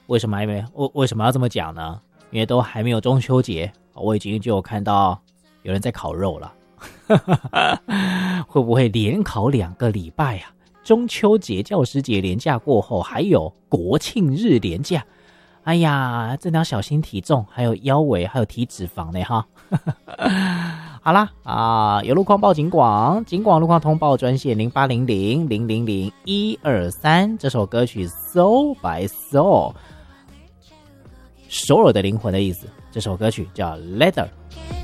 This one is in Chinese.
为什么要这么讲呢？因为都还没有中秋节，我已经就有看到有人在烤肉了。会不会连烤2个礼拜啊？中秋节、教师节连假过后，还有国庆日连假。哎呀，真的要小心体重，还有腰围，还有体脂肪呢哈。好啦有路况报警广路况通报专线0800000123。这首歌曲 Soul by Soul， 首尔的灵魂的意思。这首歌曲叫 Leather。